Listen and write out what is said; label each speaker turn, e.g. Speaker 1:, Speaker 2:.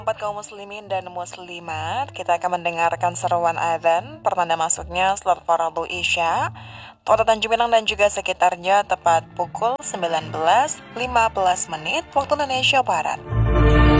Speaker 1: Empat kaum muslimin dan muslimat, kita akan mendengarkan seruan adzan pertanda masuknya salat fardu Isya, Kota Tanjung Pinang dan juga sekitarnya tepat pukul 19.15 waktu Indonesia Barat.